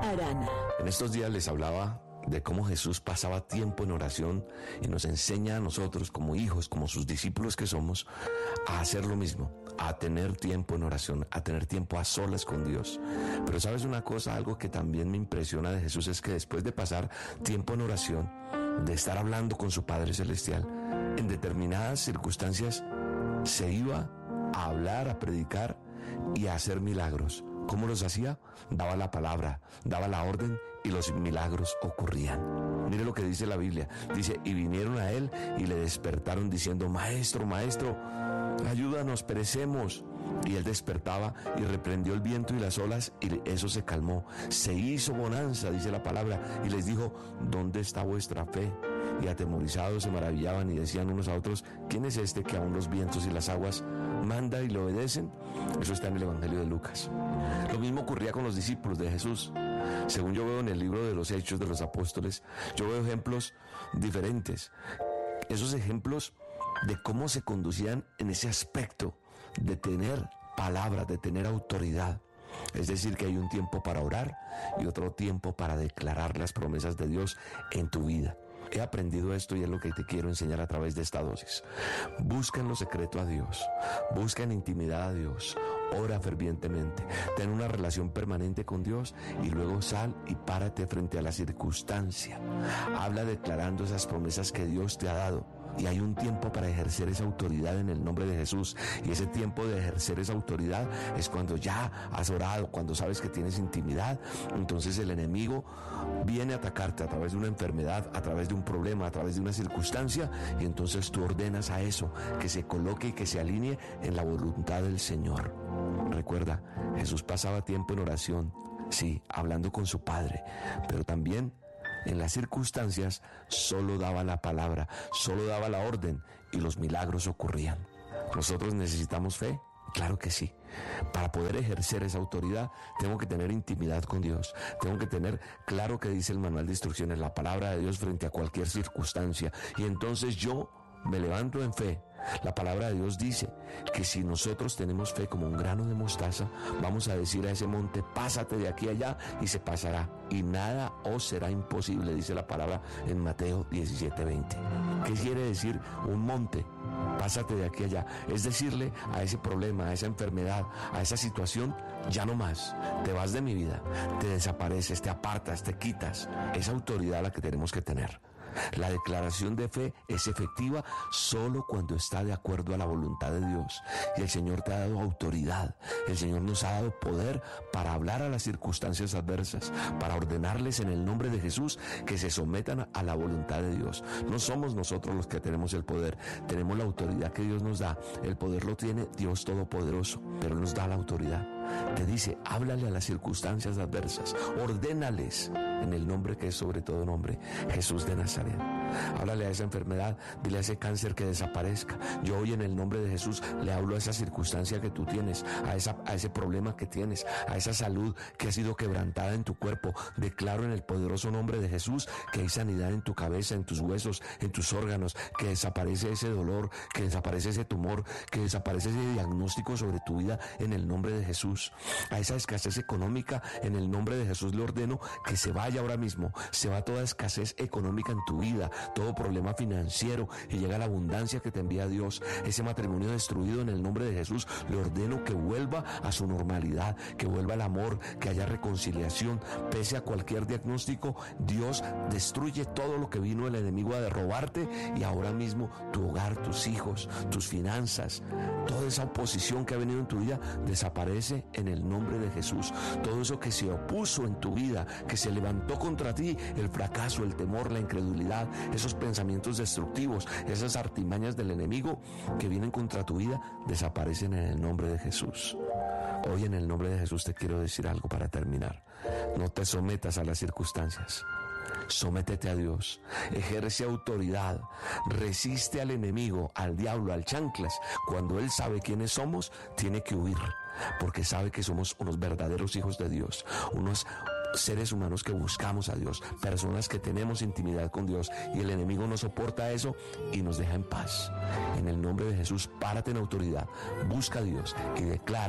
Arana. En estos días les hablaba de cómo Jesús pasaba tiempo en oración y nos enseña a nosotros como hijos, como sus discípulos que somos, a hacer lo mismo, a tener tiempo en oración, a tener tiempo a solas con Dios. Pero ¿sabes una cosa? Algo que también me impresiona de Jesús es que después de pasar tiempo en oración, de estar hablando con su Padre Celestial, en determinadas circunstancias se iba a hablar, a predicar y a hacer milagros. ¿Cómo los hacía? Daba la palabra, daba la orden y los milagros ocurrían. Mire lo que dice la Biblia. Dice, y vinieron a él y le despertaron diciendo, Maestro, Maestro, ayúdanos, perecemos. Y él despertaba y reprendió el viento y las olas y eso se calmó. Se hizo bonanza, dice la palabra, y les dijo, ¿dónde está vuestra fe? Y atemorizados se maravillaban y decían unos a otros, ¿quién es este que aún los vientos y las aguas manda y le obedecen? Eso está en el Evangelio de Lucas. Lo mismo ocurría con los discípulos de Jesús. Según yo veo en el libro de los Hechos de los Apóstoles, yo veo ejemplos diferentes. Esos ejemplos de cómo se conducían en ese aspecto de tener palabra, de tener autoridad. Es decir, que hay un tiempo para orar y otro tiempo para declarar las promesas de Dios en tu vida. He aprendido esto y es lo que te quiero enseñar a través de esta dosis. Busca en lo secreto a Dios, busca en intimidad a Dios, ora fervientemente, ten una relación permanente con Dios y luego sal y párate frente a la circunstancia. Habla declarando esas promesas que Dios te ha dado. Y hay un tiempo para ejercer esa autoridad en el nombre de Jesús. Y ese tiempo de ejercer esa autoridad es cuando ya has orado, cuando sabes que tienes intimidad. Entonces el enemigo viene a atacarte a través de una enfermedad, a través de un problema, a través de una circunstancia. Y entonces tú ordenas a eso, que se coloque y que se alinee en la voluntad del Señor. Recuerda, Jesús pasaba tiempo en oración, sí, hablando con su Padre, pero también en las circunstancias solo daba la palabra, solo daba la orden y los milagros ocurrían. ¿Nosotros necesitamos fe? Claro que sí. Para poder ejercer esa autoridad tengo que tener intimidad con Dios. Tengo que tener claro que dice el manual de instrucciones, la palabra de Dios frente a cualquier circunstancia. Y entonces yo me levanto en fe. La palabra de Dios dice que si nosotros tenemos fe como un grano de mostaza, vamos a decir a ese monte, pásate de aquí a allá y se pasará. Y nada os será imposible, dice la palabra en Mateo 17:20. ¿Qué quiere decir un monte? Pásate de aquí a allá. Es decirle a ese problema, a esa enfermedad, a esa situación, ya no más. Te vas de mi vida, te desapareces, te apartas, te quitas. Esa autoridad la que tenemos que tener. La declaración de fe es efectiva solo cuando está de acuerdo a la voluntad de Dios. Y el Señor te ha dado autoridad. El Señor nos ha dado poder para hablar a las circunstancias adversas, para ordenarles en el nombre de Jesús que se sometan a la voluntad de Dios. No somos nosotros los que tenemos el poder, tenemos la autoridad que Dios nos da. El poder lo tiene Dios Todopoderoso, pero nos da la autoridad. Te dice, háblale a las circunstancias adversas, ordénales en el nombre que es sobre todo nombre, Jesús de Nazaret. Háblale a esa enfermedad, dile a ese cáncer que desaparezca. Yo hoy en el nombre de Jesús le hablo a esa circunstancia que tú tienes, a ese problema que tienes, a esa salud que ha sido quebrantada en tu cuerpo. Declaro en el poderoso nombre de Jesús que hay sanidad en tu cabeza, en tus huesos, en tus órganos, que desaparece ese dolor, que desaparece ese tumor, que desaparece ese diagnóstico sobre tu vida en el nombre de Jesús. A esa escasez económica en el nombre de Jesús le ordeno que se vaya ahora mismo. Se va toda escasez económica en tu vida, todo problema financiero, y llega la abundancia que te envía Dios. Ese matrimonio destruido en el nombre de Jesús le ordeno que vuelva a su normalidad, que vuelva el amor, que haya reconciliación. Pese a cualquier diagnóstico, Dios destruye todo lo que vino el enemigo a robarte, y ahora mismo tu hogar, tus hijos, tus finanzas, toda esa oposición que ha venido en tu vida desaparece en el nombre de Jesús. Todo eso que se opuso en tu vida, que se levantó contra ti, el fracaso, el temor, la incredulidad, esos pensamientos destructivos, esas artimañas del enemigo que vienen contra tu vida, desaparecen en el nombre de Jesús. Hoy en el nombre de Jesús te quiero decir algo para terminar. No te sometas a las circunstancias. Sométete a Dios, ejerce autoridad, resiste al enemigo, al diablo, al chanclas. Cuando él sabe quiénes somos, tiene que huir, porque sabe que somos unos verdaderos hijos de Dios, unos seres humanos que buscamos a Dios, personas que tenemos intimidad con Dios, y el enemigo no soporta eso y nos deja en paz. En el nombre de Jesús, párate en autoridad, busca a Dios y declara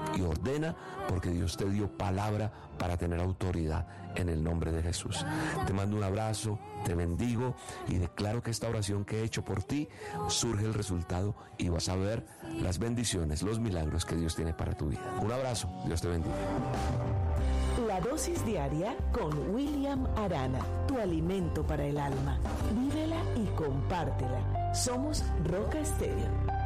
y ordena, porque Dios te dio palabra para tener autoridad en el nombre de Jesús. Te mando un abrazo, te bendigo y declaro que esta oración que he hecho por ti surge el resultado y vas a ver las bendiciones, los milagros que Dios tiene para tu vida. Un abrazo, Dios te bendiga. La dosis diaria con William Arana, tu alimento para el alma. Vívela y compártela. Somos Roca Estéreo.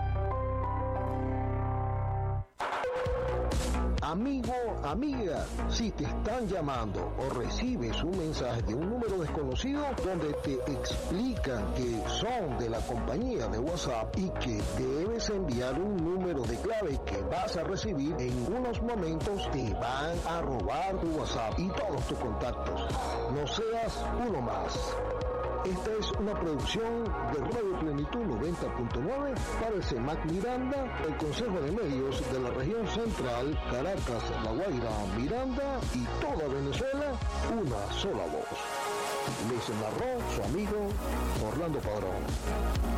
Amigo, amiga, si te están llamando o recibes un mensaje de un número desconocido donde te explican que son de la compañía de WhatsApp y que debes enviar un número de clave que vas a recibir en unos momentos, te van a robar tu WhatsApp y todos tus contactos. No seas uno más. Esta es una producción de Radio Plenitud 90.9 para el CEMAC Miranda, el Consejo de Medios de la Región Central, Caracas, La Guaira, Miranda y toda Venezuela, una sola voz. Les narró su amigo Orlando Padrón.